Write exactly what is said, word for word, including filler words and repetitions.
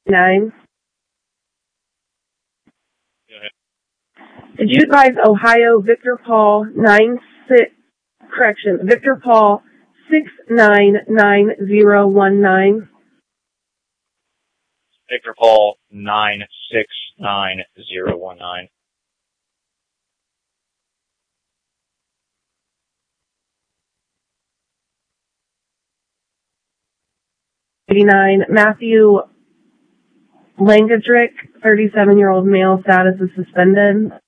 Nine. Go ahead. Dubuque, Ohio, Victor Paul nine six. Correction, Victor Paul six nine nine zero one nine. Victor Paul nine six nine zero one nine. eighty-nine, Matthew Langadrick, thirty-seven-year-old male, status is suspended.